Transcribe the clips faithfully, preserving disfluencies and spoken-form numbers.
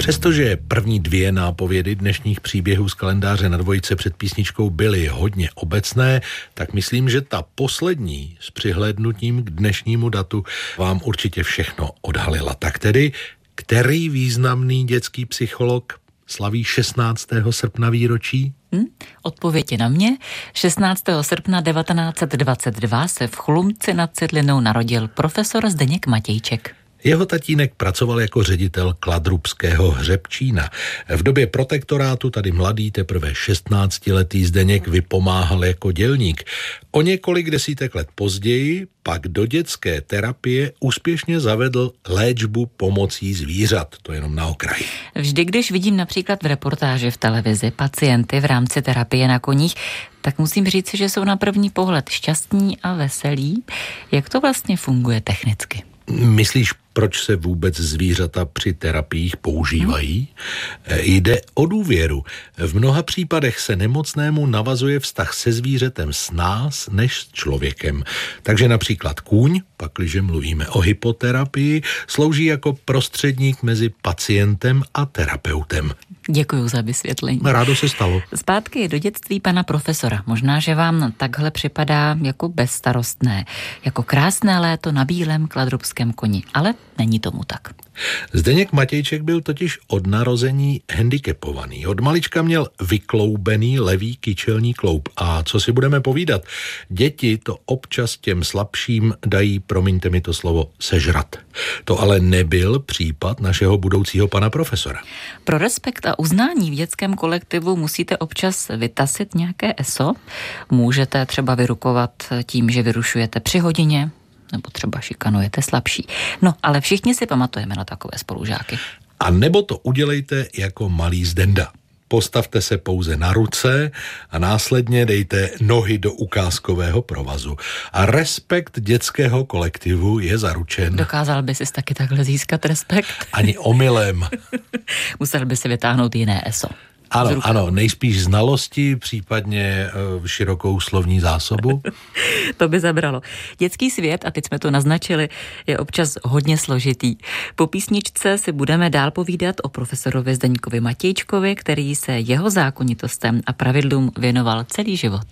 Přestože první dvě nápovědy dnešních příběhů z kalendáře na dvojce před písničkou byly hodně obecné, tak myslím, že ta poslední s přihlédnutím k dnešnímu datu vám určitě všechno odhalila. Tak tedy, který významný dětský psycholog slaví šestnáctého srpna výročí? Hm? Odpověď je na mě. šestnáctého srpna devatenáct set dvacet dva se v Chlumci nad Cidlinou narodil profesor Zdeněk Matějček. Jeho tatínek pracoval jako ředitel Kladrubského hřebčína. V době protektorátu tady mladý, teprve šestnáctiletý Zdeněk vypomáhal jako dělník. O několik desítek let později pak do dětské terapie úspěšně zavedl léčbu pomocí zvířat. To jenom na okraji. Vždy, když vidím například v reportáži v televizi pacienty v rámci terapie na koních, tak musím říct, že jsou na první pohled šťastní a veselí. Jak to vlastně funguje technicky? Myslíš, proč se vůbec zvířata při terapiích používají? Hmm. Jde o důvěru. V mnoha případech se nemocnému navazuje vztah se zvířetem s nás než s člověkem. Takže například kůň, pakliže mluvíme o hypoterapii, slouží jako prostředník mezi pacientem a terapeutem. Děkuju za vysvětlení. Rádo se stalo. Zpátky do dětství pana profesora. Možná, že vám takhle připadá jako bezstarostné, jako krásné léto na bílém kladrubském koni, ale není tomu tak. Zdeněk Matějček byl totiž od narození handicapovaný. Od malička měl vykloubený levý kyčelní kloub. A co si budeme povídat? Děti to občas těm slabším dají, promiňte mi to slovo, sežrat. To ale nebyl případ našeho budoucího pana profesora. Pro respekt a uznání v dětském kolektivu musíte občas vytasit nějaké eso. Můžete třeba vyrukovat tím, že vyrušujete při hodině, nebo třeba šikanujete slabší. No, ale všichni si pamatujeme na takové spolužáky. A nebo to udělejte jako malý Zdenda. Postavte se pouze na ruce a následně dejte nohy do ukázkového provazu. A respekt dětského kolektivu je zaručen. Dokázal by si taky takhle získat respekt? Ani omylem. Musel by si vytáhnout jiné eso. Ano, ano, nejspíš znalosti, případně uh, širokou slovní zásobu. To by zabralo. Dětský svět, a teď jsme to naznačili, je občas hodně složitý. Po písničce si budeme dál povídat o profesorovi Zdeňkovi Matějčkovi, který se jeho zákonitostem a pravidlům věnoval celý život.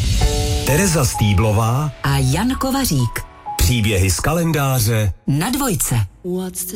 Tereza Stýblová a Jan Kovařík. Příběhy z kalendáře na dvojce. What's the